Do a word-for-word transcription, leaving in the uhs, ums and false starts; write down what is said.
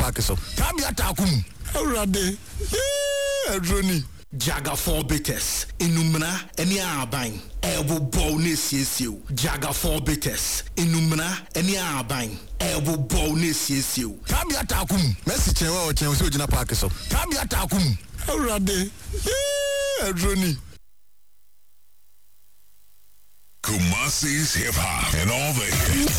park so tabia takum awurade eh adroni Jaga four bitters inumna eni aban ebo bow ne siesiu Jaga four bitters inumna eni aban ebo bow ne siesiu tabia takum Messi chenwa o chenwa so jina park so tabia takum awurade eh adroni Kumasi's hip hop and all the